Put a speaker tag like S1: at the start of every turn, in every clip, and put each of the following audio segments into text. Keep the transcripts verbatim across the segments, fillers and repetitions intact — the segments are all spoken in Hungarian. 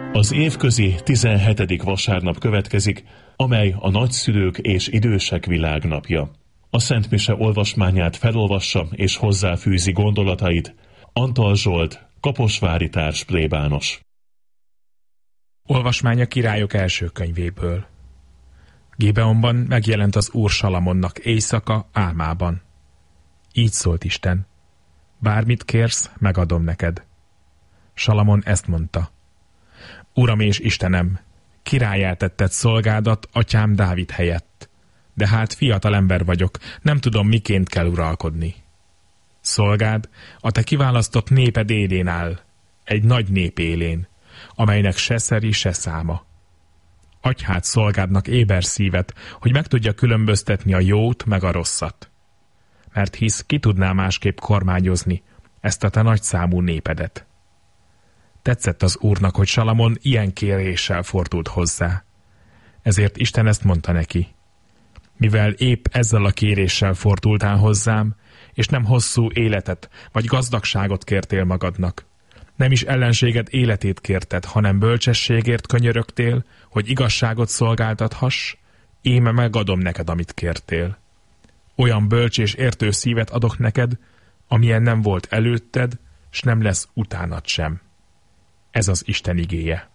S1: Az évközi tizenhetedik vasárnap következik, amely a nagyszülők és idősek világnapja. A Szent Mise olvasmányát felolvassa és hozzáfűzi gondolatait Antal Zsolt, kaposvári társ plébános.
S2: Olvasmány a Királyok első könyvéből. Gibeonban megjelent az Úr Salamonnak éjszaka álmában. Így szólt Isten: bármit kérsz, megadom neked. Salamon ezt mondta: Uram és Istenem, királlyá tetted szolgádat atyám Dávid helyett, de hát fiatal ember vagyok, nem tudom, miként kell uralkodni. Szolgád a te kiválasztott néped élén áll, egy nagy nép élén, amelynek se szeri, se száma. Adj hát szolgádnak éber szívet, hogy meg tudja különböztetni a jót meg a rosszat. Mert hisz ki tudná másképp kormányozni ezt a te nagyszámú népedet. Tetszett az Úrnak, hogy Salamon ilyen kéréssel fordult hozzá. Ezért Isten ezt mondta neki: mivel épp ezzel a kéréssel fordultál hozzám, és nem hosszú életet vagy gazdagságot kértél magadnak, nem is ellenséged életét kérted, hanem bölcsességért könyörögtél, hogy igazságot szolgáltathass, íme megadom neked, amit kértél. Olyan bölcs és értő szívet adok neked, amilyen nem volt előtted, s nem lesz utánad sem. Ez az Isten igéje.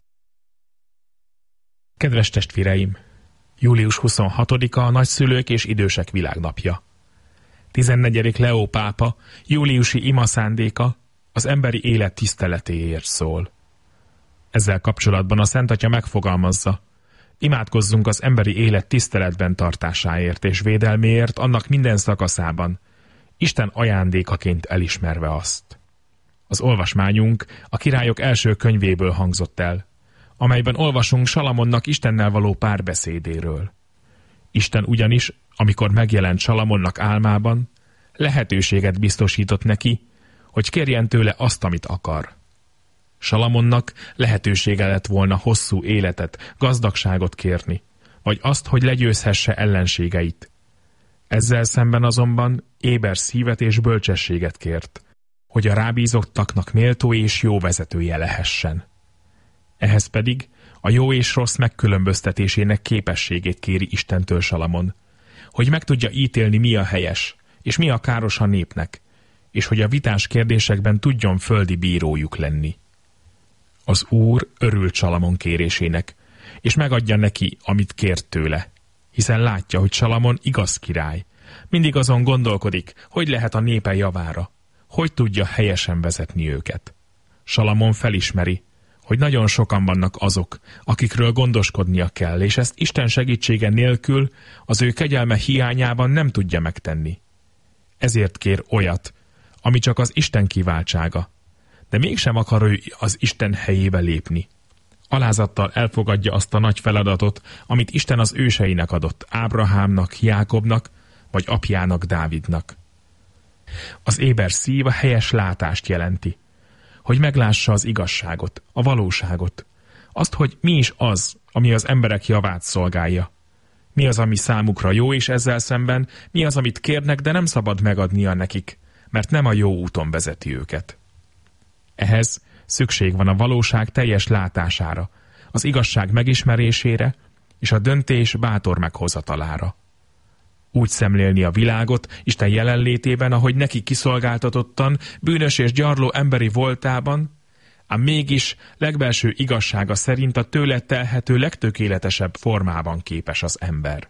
S2: Kedves testvéreim! július huszonhatodika a nagyszülők és idősek világnapja. tizennegyedik Leó pápa júliusi ima szándéka az emberi élet tiszteletéért szól. Ezzel kapcsolatban a Szent Atya megfogalmazza: imádkozzunk az emberi élet tiszteletben tartásáért és védelméért annak minden szakaszában, Isten ajándékaként elismerve azt. Az olvasmányunk a Királyok első könyvéből hangzott el, amelyben olvasunk Salamonnak Istennel való párbeszédéről. Isten ugyanis, amikor megjelent Salamonnak álmában, lehetőséget biztosított neki, hogy kérjen tőle azt, amit akar. Salamonnak lehetősége lett volna hosszú életet, gazdagságot kérni, vagy azt, hogy legyőzhesse ellenségeit. Ezzel szemben azonban éber szívet és bölcsességet kért, hogy a rábízottaknak méltó és jó vezetője lehessen. Ehhez pedig a jó és rossz megkülönböztetésének képességét kéri Istentől Salamon, hogy meg tudja ítélni, mi a helyes, és mi a káros a népnek, és hogy a vitás kérdésekben tudjon földi bírójuk lenni. Az Úr örült Salamon kérésének, és megadja neki, amit kért tőle, hiszen látja, hogy Salamon igaz király, mindig azon gondolkodik, hogy lehet a népe javára, hogy tudja helyesen vezetni őket. Salamon felismeri, hogy nagyon sokan vannak azok, akikről gondoskodnia kell, és ezt Isten segítsége nélkül az ő kegyelme hiányában nem tudja megtenni. Ezért kér olyat, ami csak az Isten kiváltsága, de mégsem akar ő az Isten helyébe lépni. Alázattal elfogadja azt a nagy feladatot, amit Isten az őseinek adott, Ábrahámnak, Jákobnak, vagy apjának, Dávidnak. Az éber szív a helyes látást jelenti, hogy meglássa az igazságot, a valóságot, azt, hogy mi is az, ami az emberek javát szolgálja. Mi az, ami számukra jó, és ezzel szemben mi az, amit kérnek, de nem szabad megadnia nekik, mert nem a jó úton vezeti őket. Ehhez szükség van a valóság teljes látására, az igazság megismerésére és a döntés bátor meghozatalára. Úgy szemlélni a világot Isten jelenlétében, ahogy neki kiszolgáltatottan, bűnös és gyarló emberi voltában, ám mégis legbelső igazsága szerint a tőle telhető legtökéletesebb formában képes az ember.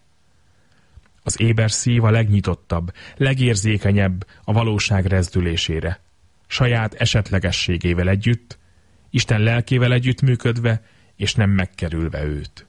S2: Az éber szív a legnyitottabb, legérzékenyebb a valóság rezdülésére, saját esetlegességével együtt, Isten lelkével együttműködve, és nem megkerülve őt.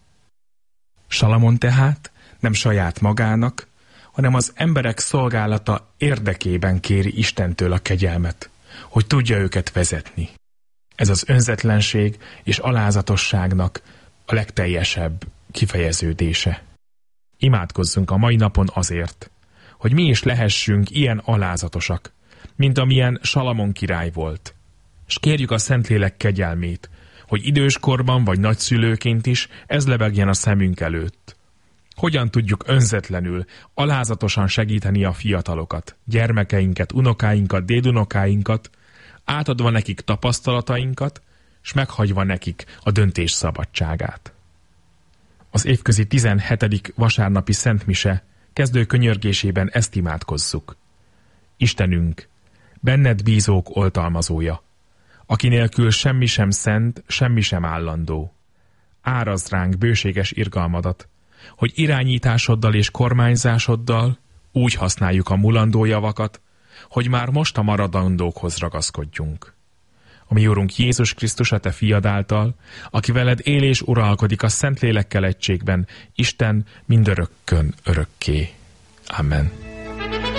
S2: Salamon tehát nem saját magának, hanem az emberek szolgálata érdekében kéri Istentől a kegyelmet, hogy tudja őket vezetni. Ez az önzetlenség és alázatosságnak a legteljesebb kifejeződése. Imádkozzunk a mai napon azért, hogy mi is lehessünk ilyen alázatosak, mint amilyen Salamon király volt. S kérjük a Szentlélek kegyelmét, hogy időskorban vagy nagyszülőként is ez lebegjen a szemünk előtt. Hogyan tudjuk önzetlenül, alázatosan segíteni a fiatalokat, gyermekeinket, unokáinkat, dédunokáinkat, átadva nekik tapasztalatainkat, s meghagyva nekik a döntés szabadságát. Az évközi tizenhetedik vasárnapi szentmise kezdő könyörgésében ezt imádkozzuk. Istenünk, benned bízók oltalmazója, aki nélkül semmi sem szent, semmi sem állandó. Árazd ránk bőséges irgalmadat, hogy irányításoddal és kormányzásoddal úgy használjuk a mulandó javakat, hogy már most a maradandókhoz ragaszkodjunk. A mi Urunk Jézus Krisztus, a te fiad által, aki veled él és uralkodik a Szentlélekkel egységben, Isten mindörökkön örökké. Amen.